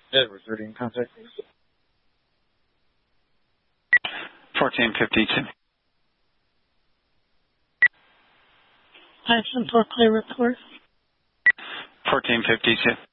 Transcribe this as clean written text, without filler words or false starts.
Edward's already in contact. 1452. I-10 4 clear report. 1452.